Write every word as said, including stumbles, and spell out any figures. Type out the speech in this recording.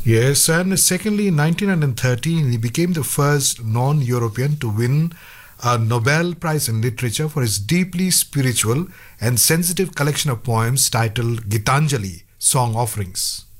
Yes, and secondly, in nineteen thirteen, he became the first non European to win a Nobel Prize in Literature for his deeply spiritual and sensitive collection of poems titled Gitanjali Song Offerings.